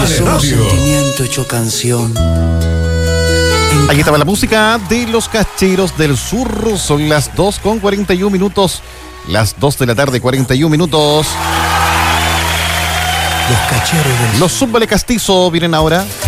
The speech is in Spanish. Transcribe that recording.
Somos sentimiento hecho canción. Aquí estaba la música de los Cacheros del Sur. Son las 2:41 minutos. Las 2 de la tarde, 41 minutos. Los Cacheros del Sur. Los Zúmbale Castizo vienen ahora.